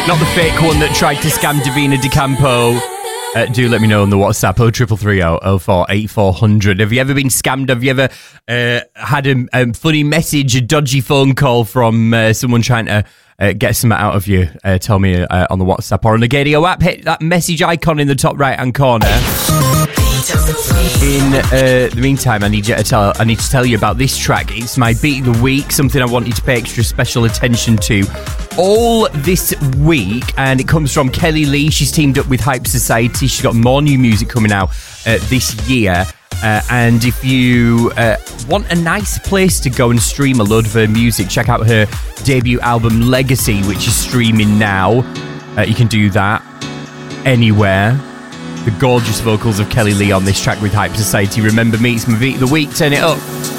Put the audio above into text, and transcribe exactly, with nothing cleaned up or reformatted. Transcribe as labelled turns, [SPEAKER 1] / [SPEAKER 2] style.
[SPEAKER 1] not the fake one that tried to scam Davina De Campo. Uh, do let me know on the WhatsApp, oh triple three oh oh four eight four hundred. Have you ever been scammed? Have you ever uh, had a, a funny message, a dodgy phone call from uh, someone trying to uh, get something out of you? Uh, tell me uh, on the WhatsApp or on the Gadio app. Hit that message icon in the top right-hand corner. In uh, the meantime, I need you to tell. I need to tell you about this track. It's my beat of the week, something I want you to pay extra special attention to all this week, and it comes from Kelly Lee. She's teamed up with Hype Society. She's got more new music coming out uh, this year. Uh, and if you uh, want a nice place to go and stream a load of her music, check out her debut album Legacy, which is streaming now. Uh, you can do that anywhere. The gorgeous vocals of Kelly Lee on this track with Hype Society. Remember Me, it's my beat of the week. Turn it up.